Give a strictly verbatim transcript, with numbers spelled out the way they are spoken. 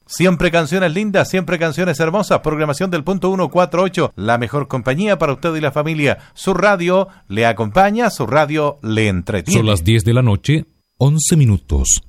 Siempre canciones lindas, siempre canciones hermosas. Programación del punto ciento cuarenta y ocho, la mejor compañía para usted y la familia. Su radio le acompaña, su radio le entretiene. Son las diez de la noche, once minutos.